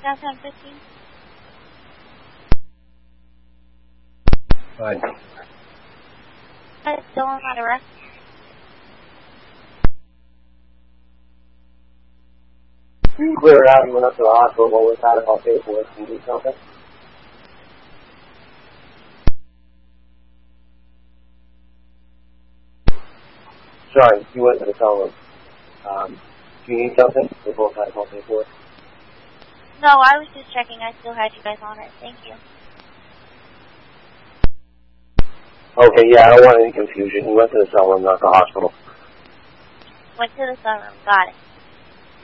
Downtown 15. Fine. Still on that arrest? You clear it out and went up to the hospital. What was that? I'll pay for it. Can you do something? Sorry, you went to the cell room. Do you need something? We both had I'll pay for it. No, I was just checking. I still had you guys on it. Thank you. Okay, yeah, I don't want any confusion. You went to the cell room, not the hospital. Went to the sunroom. Got it.